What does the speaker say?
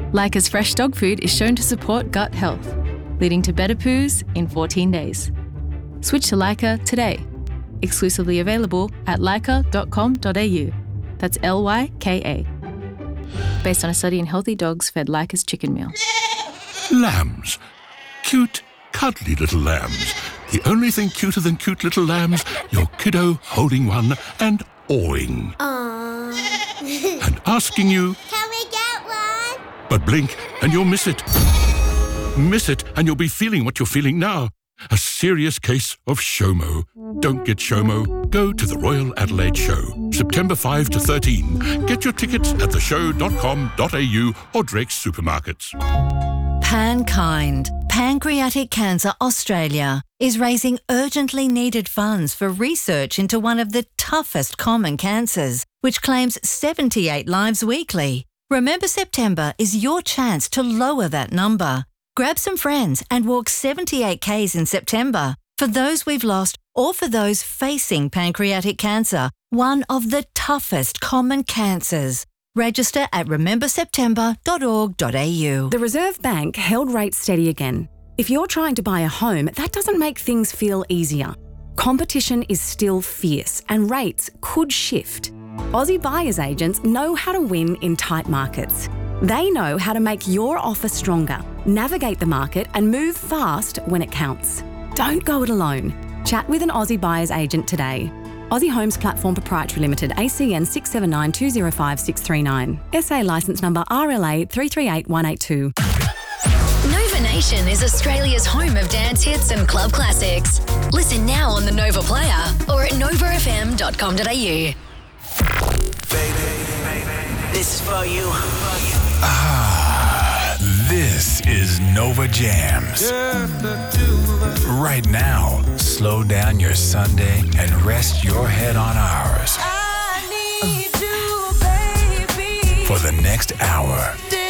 Leica's fresh dog food is shown to support gut health, leading to better poos in 14 days. Switch to Leica today. Exclusively available at leica.com.au. That's Lyka. Based on a study in healthy dogs fed Leica's chicken meal. Lambs. Cute, cuddly little lambs. The only thing cuter than cute little lambs, your kiddo holding one and awing. Aww. And asking you, "Can we get one?" but blink and you'll miss it. Miss it and you'll be feeling what you're feeling now. A serious case of SHOMO. Don't get SHOMO. Go to the Royal Adelaide Show, September 5 to 13. Get your tickets at theshow.com.au or Drake's supermarkets. PanKind, Pancreatic Cancer Australia, is raising urgently needed funds for research into one of the toughest common cancers, which claims 78 lives weekly. Remember September is your chance to lower that number. Grab some friends and walk 78 Ks in September for those we've lost or for those facing pancreatic cancer, one of the toughest common cancers. Register at rememberseptember.org.au. The Reserve Bank held rates steady again. If you're trying to buy a home, that doesn't make things feel easier. Competition is still fierce and rates could shift. Aussie buyers agents know how to win in tight markets. They know how to make your offer stronger, navigate the market and move fast when it counts. Don't go it alone. Chat with an Aussie buyer's agent today. Aussie Homes Platform Proprietary Limited, ACN 679205639. SA licence number RLA 338182. Nova Nation is Australia's home of dance hits and club classics. Listen now on the Nova Player or at novafm.com.au. This is for you. This is Nova Jams. Right now, slow down your Sunday and rest your head on ours. I need you, baby. For the next hour.